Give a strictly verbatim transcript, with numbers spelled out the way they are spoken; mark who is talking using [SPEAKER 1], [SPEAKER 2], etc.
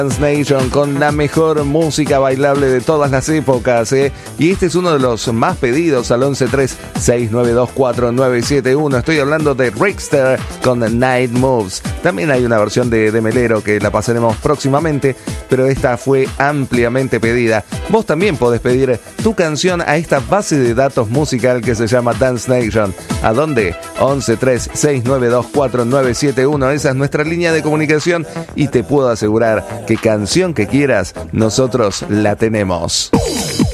[SPEAKER 1] Dance Nation con la mejor música bailable de todas las épocas, ¿eh? Y este es uno de los más pedidos al once tres seis nueve dos cuatro nueve siete uno. Estoy hablando de Rickster con Night Moves. También hay una versión de, de Melero que la pasaremos próximamente, pero esta fue ampliamente pedida. Vos también podés pedir tu canción a esta base de datos musical que se llama Dance Nation. ¿A dónde? once tres seis nueve dos cuatro nueve siete uno. Esa es nuestra línea de comunicación y te puedo asegurar que canción que quieras, nosotros la tenemos.